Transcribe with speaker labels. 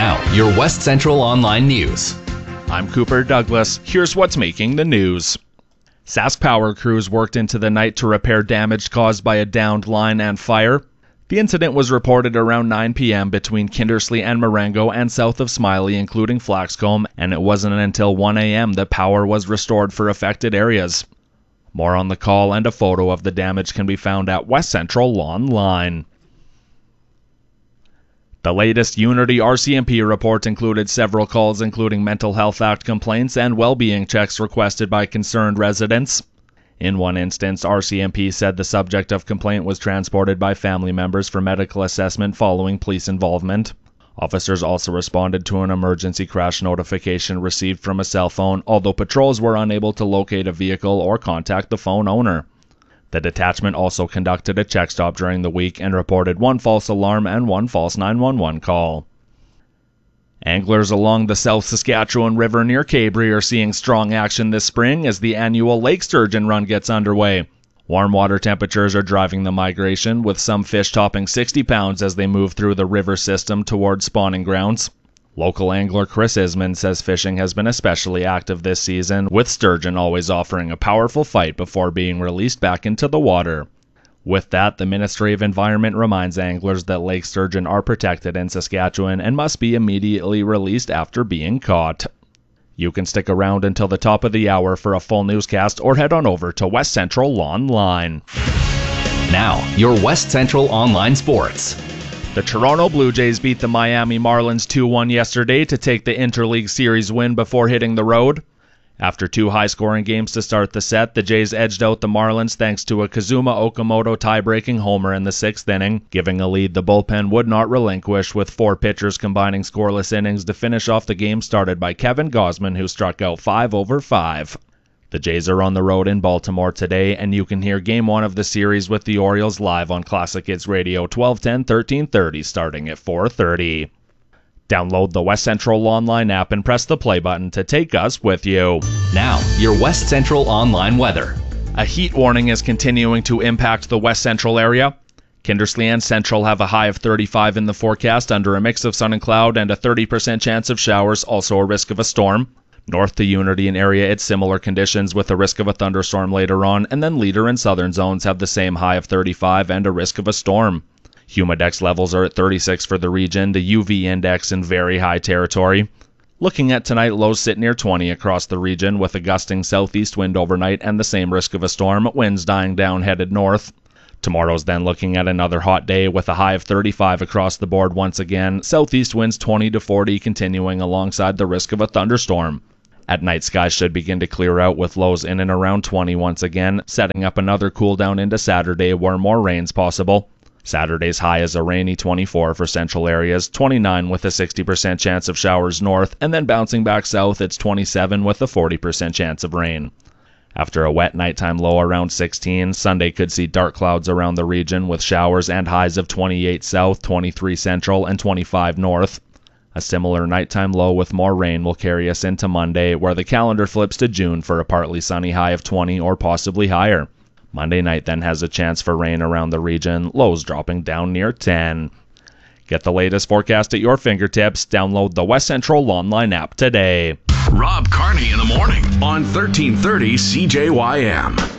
Speaker 1: Now, your West Central Online News.
Speaker 2: I'm Cooper Douglas. Here's what's making the news. Sask Power crews worked into the night to repair damage caused by a downed line and fire. The incident was reported around 9 p.m. between Kindersley and Marengo and south of Smiley, including Flaxcomb, and it wasn't until 1 a.m. that power was restored for affected areas. More on the call and a photo of the damage can be found at West Central Online. The latest Unity RCMP report included several calls including Mental Health Act complaints and well-being checks requested by concerned residents. In one instance, RCMP said the subject of complaint was transported by family members for medical assessment following police involvement. Officers also responded to an emergency crash notification received from a cell phone, although patrols were unable to locate a vehicle or contact the phone owner. The detachment also conducted a check stop during the week and reported one false alarm and one false 911 call. Anglers along the South Saskatchewan River near Cabri are seeing strong action this spring as the annual Lake Sturgeon Run gets underway. Warm water temperatures are driving the migration, with some fish topping 60 pounds as they move through the river system towards spawning grounds. Local angler Chris Isman says fishing has been especially active this season, with sturgeon always offering a powerful fight before being released back into the water. With that, the Ministry of Environment reminds anglers that lake sturgeon are protected in Saskatchewan and must be immediately released after being caught. You can stick around until the top of the hour for a full newscast or head on over to West Central Online.
Speaker 1: Now, your West Central Online Sports.
Speaker 2: The Toronto Blue Jays beat the Miami Marlins 2-1 yesterday to take the Interleague Series win before hitting the road. After two high-scoring games to start the set, the Jays edged out the Marlins thanks to a Kazuma Okamoto tie-breaking homer in the sixth inning, giving a lead the bullpen would not relinquish, with four pitchers combining scoreless innings to finish off the game started by Kevin Gausman, who struck out 5 over 5. The Jays are on the road in Baltimore today, and you can hear Game 1 of the series with the Orioles live on Classic Hits Radio 1210, 1330, starting at 4:30. Download the West Central Online app and press the play button to take us with you.
Speaker 1: Now, your West Central Online weather.
Speaker 2: A heat warning is continuing to impact the West Central area. Kindersley and Central have a high of 35 in the forecast under a mix of sun and cloud and a 30% chance of showers, also a risk of a storm. North to Unity and area, it's similar conditions with a risk of a thunderstorm later on, and then Leader and Southern zones have the same high of 35 and a risk of a storm. Humidex levels are at 36 for the region, the UV index in very high territory. Looking at tonight, lows sit near 20 across the region with a gusting southeast wind overnight and the same risk of a storm, winds dying down headed north. Tomorrow's then looking at another hot day with a high of 35 across the board once again, southeast winds 20 to 40 continuing alongside the risk of a thunderstorm. At night, skies should begin to clear out with lows in and around 20 once again, setting up another cool down into Saturday where more rain's possible. Saturday's high is a rainy 24 for central areas, 29 with a 60% chance of showers north, and then bouncing back south it's 27 with a 40% chance of rain. After a wet nighttime low around 16, Sunday could see dark clouds around the region with showers and highs of 28 south, 23 central, and 25 north. A similar nighttime low with more rain will carry us into Monday, where the calendar flips to June for a partly sunny high of 20 or possibly higher. Monday night then has a chance for rain around the region, lows dropping down near 10. Get the latest forecast at your fingertips. Download the West Central Online app today.
Speaker 3: Rob Carney in the morning on 1330 CJYM.